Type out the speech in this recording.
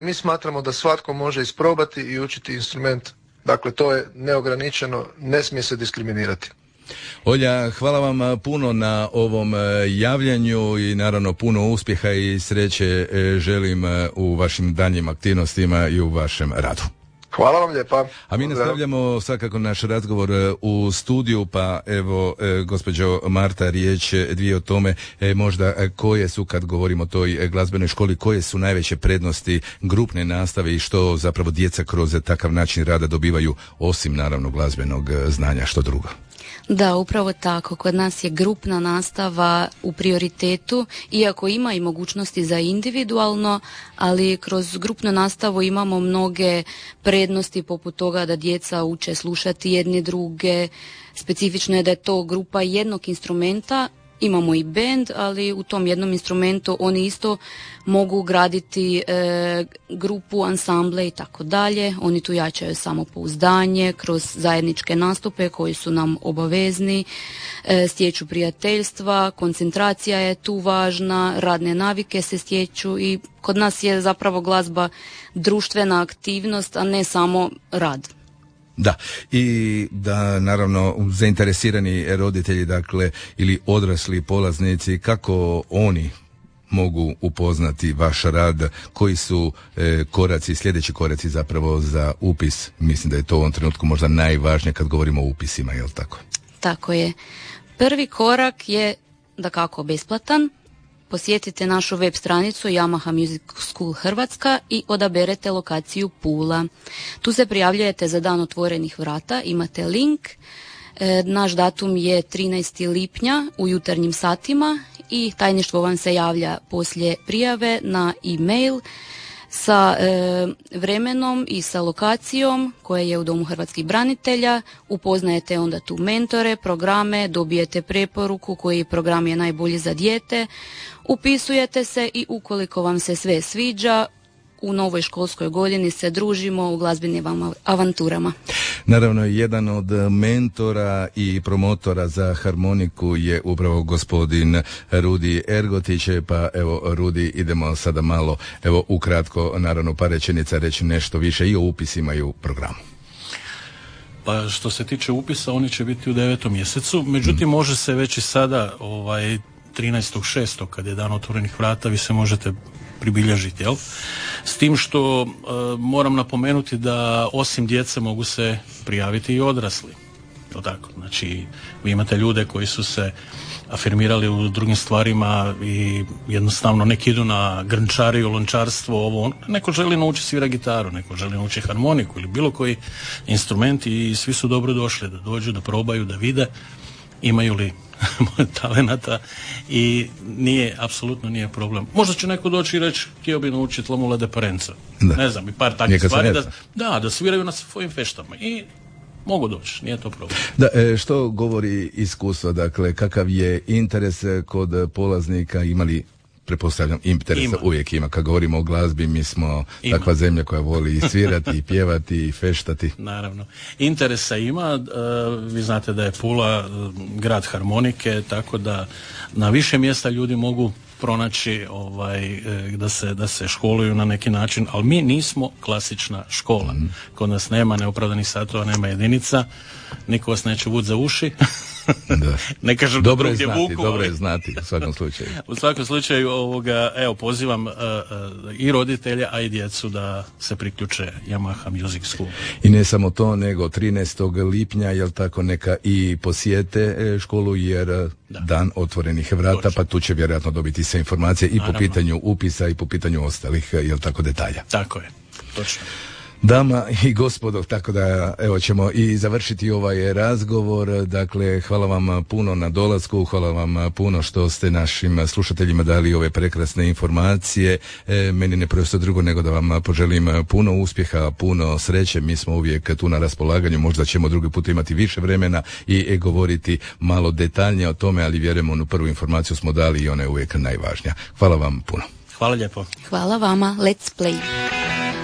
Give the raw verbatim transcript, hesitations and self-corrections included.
Mi smatramo da svatko može isprobati i učiti instrument. Dakle, to je neograničeno, ne smije se diskriminirati. Olja, hvala vam puno na ovom javljanju i naravno puno uspjeha i sreće želim u vašim daljnjim aktivnostima i u vašem radu. Hvala vam lijepa. A mi nastavljamo svakako naš razgovor u studiju, pa evo gospođo Marta, riječ dvije o tome možda koje su, kad govorimo o toj glazbenoj školi, koje su najveće prednosti grupne nastave i što zapravo djeca kroz takav način rada dobivaju, osim naravno glazbenog znanja, što drugo? Da, upravo tako. Kod nas je grupna nastava u prioritetu, iako ima i mogućnosti za individualno, ali kroz grupnu nastavu imamo mnoge prednosti poput toga da djeca uče slušati jedne druge. Specifično je da je to grupa jednog instrumenta. Imamo i bend, ali u tom jednom instrumentu oni isto mogu graditi e, grupu, ansamble i tako dalje. Oni tu jačaju samopouzdanje kroz zajedničke nastupe koji su nam obavezni, e, stječu prijateljstva, koncentracija je tu važna, radne navike se stječu i kod nas je zapravo glazba društvena aktivnost, a ne samo rad. Da, i da naravno zainteresirani roditelji, dakle, ili odrasli polaznici, kako oni mogu upoznati vaš rad, koji su e, koraci, sljedeći koraci zapravo za upis? Mislim da je to u ovom trenutku možda najvažnije kad govorimo o upisima, je li tako? Tako je. Prvi korak je dakako besplatan. Posjetite našu web stranicu Yamaha Music School Hrvatska i odaberete lokaciju Pula. Tu se prijavljujete za dan otvorenih vrata, imate link. E, naš datum je trinaesti lipnja u jutarnjim satima i tajništvo vam se javlja poslije prijave na e-mail sa e, vremenom i sa lokacijom koja je u Domu hrvatskih branitelja. Upoznajete onda tu mentore, programe, dobijete preporuku koji program je najbolji za dijete, upisujete se i ukoliko vam se sve sviđa, u novoj školskoj godini se družimo u glazbenim avanturama. Naravno, jedan od mentora i promotora za harmoniku je upravo gospodin Rudi Ergotić, pa evo Rudi, idemo sada malo, evo ukratko, naravno par rečenica reći nešto više i o upisima i u programu. Pa što se tiče upisa, oni će biti u devetom mjesecu, međutim mm. može se već i sada ovaj trinaestog šestog kad je dan otvorenih vrata, vi se možete pribilježiti, jel? S tim što e, moram napomenuti da osim djece mogu se prijaviti i odrasli. To tako, znači vi imate ljude koji su se afirmirali u drugim stvarima i jednostavno neki idu na grnčariju, lončarstvo, ovo, neko želi naučiti svira gitaru, neko želi naučiti harmoniku ili bilo koji instrument i svi su dobro došli da dođu, da probaju, da vide imaju li talenata i nije, apsolutno nije problem. Možda će neko doći i reći, htio bi naučiti Lamula de Parenza. Ne znam, i par takvih stvari da, da, da sviraju na svojim feštama i mogu doći, nije to problem. Da, e, što govori iskustvo, dakle, kakav je interes kod polaznika, imali pretpostavljam interesa ima. Uvijek ima. Kad govorimo o glazbi, mi smo ima. Takva zemlja koja voli i svirati, i pjevati, i feštati. Naravno. Interesa ima. Uh, vi znate da je Pula uh, grad harmonike, tako da na više mjesta ljudi mogu pronaći ovaj, uh, da, se, da se školuju na neki način, ali mi nismo klasična škola. Mm. Kod nas nema neopravdanih satova, nema jedinica, niko vas neće vući za uši. Da. Ne kažem dobro je znati, vuku, dobro je znati u svakom slučaju. U svakom slučaju ovoga, evo, pozivam uh, uh, i roditelja, a i djecu da se priključe Yamaha Music School. I ne samo to, nego trinaestog lipnja, jel tako, neka i posjete školu, jer da. Dan otvorenih vrata, točno. Pa tu će vjerojatno dobiti sve informacije i naravno. Po pitanju upisa i po pitanju ostalih, jel tako, detalja. Tako je, točno. Dama i gospodo, tako da evo ćemo i završiti ovaj razgovor. Dakle, hvala vam puno na dolasku, hvala vam puno što ste našim slušateljima dali ove prekrasne informacije. E, meni ne preostaje drugo nego da vam poželim puno uspjeha, puno sreće. Mi smo uvijek tu na raspolaganju, možda ćemo drugi put imati više vremena i e, govoriti malo detaljnije o tome, ali vjerujemo, onu prvu informaciju smo dali i ona je uvijek najvažnija. Hvala vam puno. Hvala lijepo. Hvala vama. Let's play.